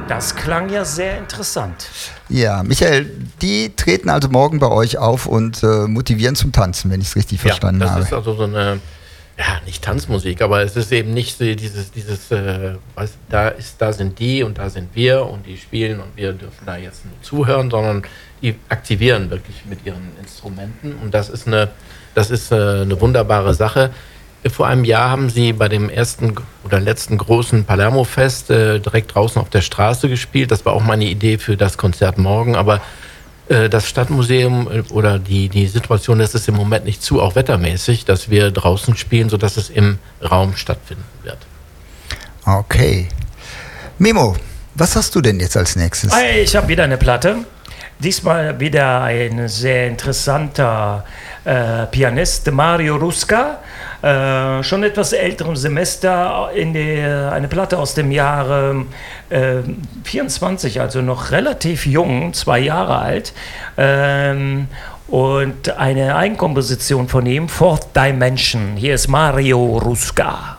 Das klang ja sehr interessant. Ja, Michael, die treten also morgen bei euch auf und motivieren zum Tanzen, wenn ich es richtig verstanden habe. Das ist also so eine, ja, nicht Tanzmusik, aber es ist eben nicht so dieses da sind die und da sind wir und die spielen und wir dürfen da jetzt nur zuhören, sondern die aktivieren wirklich mit ihren Instrumenten und das ist eine wunderbare Sache. Vor einem Jahr haben sie bei dem ersten oder letzten großen Palermo-Fest direkt draußen auf der Straße gespielt. Das war auch meine Idee für das Konzert morgen. Aber das Stadtmuseum oder die Situation, das ist im Moment nicht zu, auch wettermäßig, dass wir draußen spielen, sodass es im Raum stattfinden wird. Okay. Memo, was hast du denn jetzt als nächstes? Ich habe wieder eine Platte. Diesmal wieder ein sehr interessanter Pianist, Mario Rusca. Schon etwas älterem Semester, eine Platte aus dem Jahre 24, also noch relativ jung, 2 Jahre alt. Und eine Eigenkomposition von ihm, Fourth Dimension. Hier ist Mario Rusca.